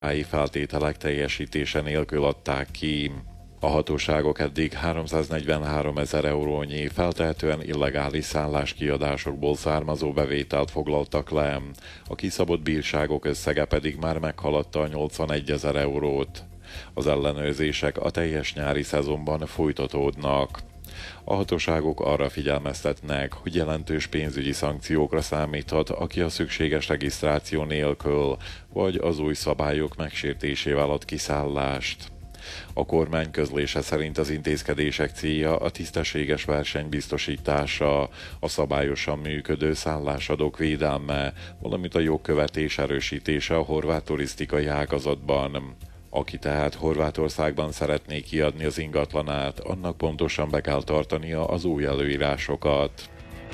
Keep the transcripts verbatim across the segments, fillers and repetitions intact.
feltételek teljesítése nélkül adták ki. A hatóságok eddig háromszáznegyvenhárom ezer eurónyi feltehetően illegális szálláskiadásokból származó bevételt foglaltak le, a kiszabott bírságok összege pedig már meghaladta a nyolcvanegy ezer eurót. Az ellenőrzések a teljes nyári szezonban folytatódnak. A hatóságok arra figyelmeztetnek, hogy jelentős pénzügyi szankciókra számíthat, aki a szükséges regisztráció nélkül, vagy az új szabályok megsértésével ad kiszállást. A kormány közlése szerint az intézkedések célja a tisztességes verseny biztosítása, a szabályosan működő szállásadók védelme, valamint a jogkövetés erősítése a horvát turisztikai ágazatban. Aki tehát Horvátországban szeretné kiadni az ingatlanát, annak pontosan be kell tartania az új előírásokat.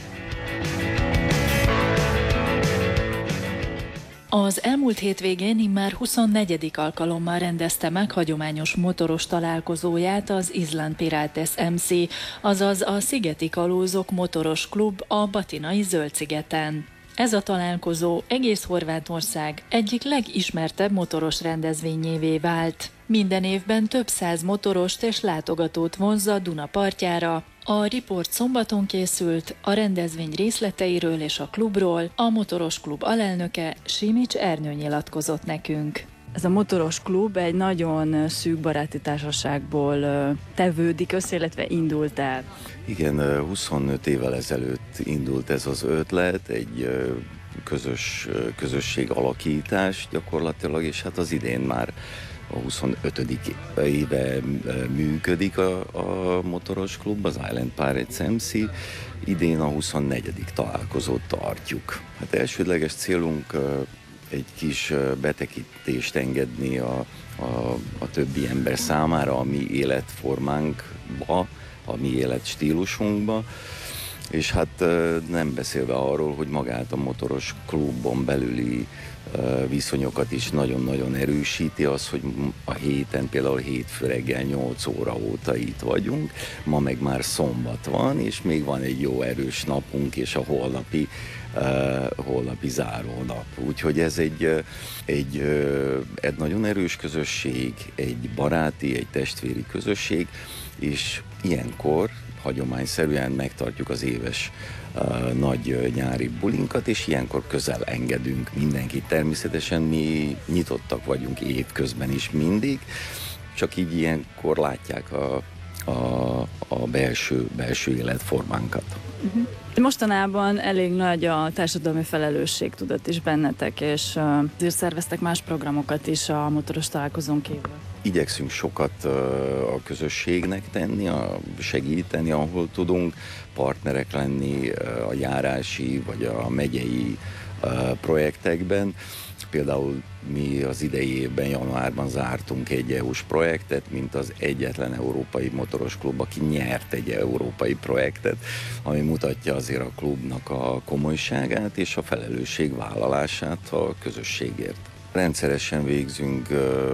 Az elmúlt hétvégén immár huszonnegyedik alkalommal rendezte meg hagyományos motoros találkozóját az Island Pirates em cé, azaz a Szigeti Kalózok motoros klub a batinai Zöld-szigeten. Ez a találkozó egész Horvátország egyik legismertebb motoros rendezvényévé vált. Minden évben több száz motorost és látogatót vonz a Duna partjára. A riport szombaton készült, a rendezvény részleteiről és a klubról a motoros klub alelnöke Simics Ernő nyilatkozott nekünk. Ez a motoros klub egy nagyon szűk baráti társaságból tevődik össze, illetve indult el. Igen, huszonöt évvel ezelőtt indult ez az ötlet, egy közös közösség alakítás gyakorlatilag, és hát az idén már a huszonötödik éve működik a, a motoros klub, az Island Pirates em cé. Idén a huszonnegyedik találkozót tartjuk. Hát elsődleges célunk egy kis betekintést engedni a, a, a többi ember számára a mi életformánkba, a mi életstílusunkba, és hát nem beszélve arról, hogy magát a motoros klubon belüli viszonyokat is nagyon-nagyon erősíti az, hogy a héten, például hétfő reggel nyolc óra óta itt vagyunk, ma meg már szombat van, és még van egy jó erős napunk, és a holnapi, uh, holnapi zárónap. Úgyhogy ez egy, egy, egy nagyon erős közösség, egy baráti, egy testvéri közösség, és ilyenkor hagyományszerűen megtartjuk az éves uh, nagy nyári bulinkat, és ilyenkor közel engedünk mindenkit. Természetesen mi nyitottak vagyunk évközben is mindig, csak így ilyenkor látják a, a, a belső, belső életformánkat. Uh-huh. Mostanában elég nagy a társadalmi felelősségtudat is bennetek, és uh, azért szerveztek más programokat is a motoros találkozón kívül. Igyekszünk sokat a közösségnek tenni, a segíteni, ahol tudunk, partnerek lenni a járási vagy a megyei projektekben. Például mi az idei évben, januárban zártunk egy é u-s projektet, mint az egyetlen európai motoros klub, aki nyert egy európai projektet, ami mutatja azért a klubnak a komolyságát és a felelősségvállalását a közösségért. Rendszeresen végzünk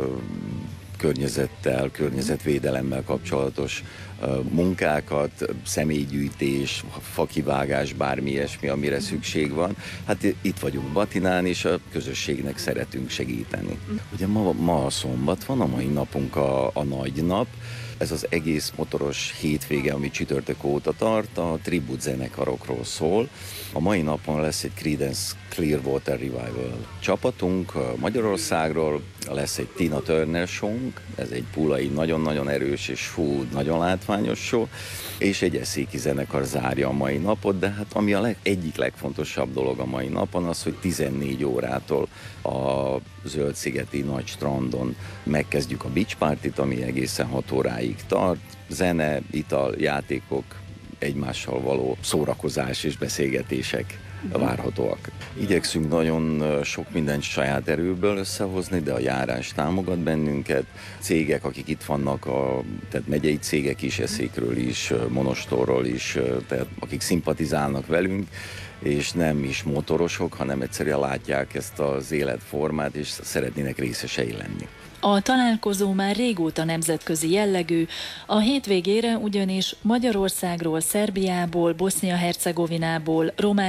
környezettel, környezetvédelemmel kapcsolatos uh, munkákat, személygyűjtés, fakivágás, bármi ilyesmi, amire szükség van. Hát itt vagyunk Batinán, és a közösségnek szeretünk segíteni. Ugye ma, ma a szombat van, a mai napunk a, a nagy nap. Ez az egész motoros hétvége, ami csütörtök óta tart, a tribut zenekarokról szól. A mai napon lesz egy Creedence Clearwater Revival csapatunk Magyarországról, lesz egy Tina Turner show-nk, ez egy pulai nagyon-nagyon erős és fú, nagyon látványos show, és egy eszéki zenekar zárja a mai napot, de hát ami a leg, egyik legfontosabb dolog a mai napon az, hogy tizennégy órától a Zöld-szigeti nagy strandon megkezdjük a beach partyt, ami egészen hat óráig tart, zene, ital, játékok, egymással való szórakozás és beszélgetések várhatóak. Igyekszünk nagyon sok mindent saját erőből összehozni, de a járás támogat bennünket. Cégek, akik itt vannak, a, tehát megyei cégek is, Eszékről is, Monostorról is, tehát akik szimpatizálnak velünk, és nem is motorosok, hanem egyszerűen látják ezt az életformát, és szeretnének részesei lenni. A találkozó már régóta nemzetközi jellegű, a hétvégére ugyanis Magyarországról, Szerbiából, Bosznia-Hercegovinából, Romániából,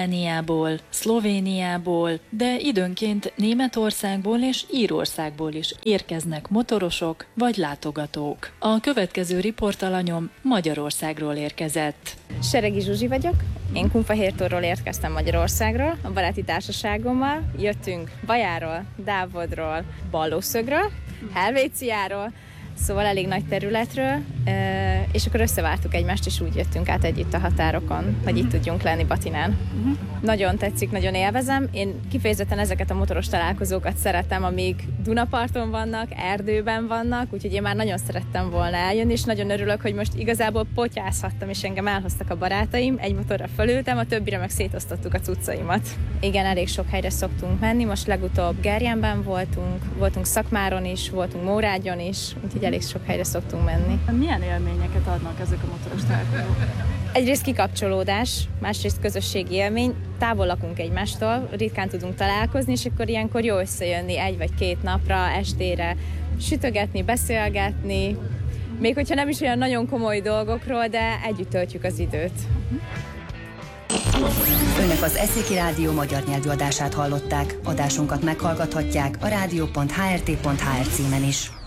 Romániából, Szlovéniából, de időnként Németországból és Írországból is érkeznek motorosok vagy látogatók. A következő riportalanyom Magyarországról érkezett. Seregi Zsuzsi vagyok, én Kunfehértórról érkeztem Magyarországról, a baráti társaságommal. Jöttünk Bajáról, Dávodról, Ballószögről, Helvéciáról, szóval elég nagy területről, és akkor összevártuk egymást, és úgy jöttünk át együtt a határokon, hogy itt tudjunk lenni Batinán. Uh-huh. Nagyon tetszik, nagyon élvezem. Én kifejezetten ezeket a motoros találkozókat szeretem, amíg Dunaparton vannak, erdőben vannak, úgyhogy én már nagyon szerettem volna eljönni, és nagyon örülök, hogy most igazából potyázhattam, és engem elhoztak a barátaim, egy motorra fölültem, a többire meg szétosztottuk a cuccaimat. Igen, elég sok helyre szoktunk menni, most legutóbb Gerjenben voltunk, voltunk Szakmáron is, voltunk Mórágyon is, úgyhogy elég sok helyre szoktunk menni. Milyen élményeket adnak ezek a motoros találkozók? Egyrészt kikapcsolódás, másrészt közösségi élmény, távol lakunk egymástól, ritkán tudunk találkozni, és akkor ilyenkor jó összejönni egy vagy két napra, estére, sütögetni, beszélgetni, még hogyha nem is olyan nagyon komoly dolgokról, de együtt töltjük az időt. Önök az Eszéki Rádió magyar nyelvű adását hallották. Adásunkat meghallgathatják a rádió pont há er té pont há er címen is.